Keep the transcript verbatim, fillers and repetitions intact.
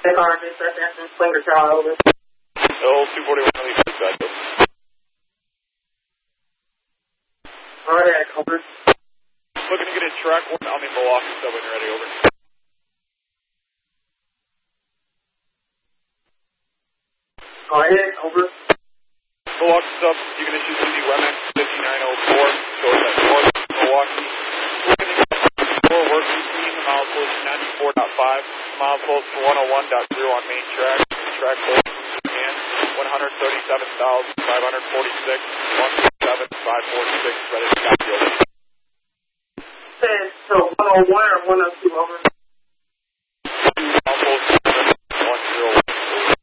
Take our dispatch engine, Slinger Tower, over. L two forty-one, leave dispatch. Alright, over. Looking to get a track one on the Milwaukee sub when you're ready, over. Go ahead, over. Milwaukee sub, you can issue C D W M X fifty-nine oh four, goes at North Milwaukee. Looking to get four work routine, the mile post ninety-four point five, mile post one oh one point zero on main track, track post and one hundred thirty-seven thousand five hundred forty-six, one seven five four six, ready to copy, over. Says, so one oh one or one oh two, over.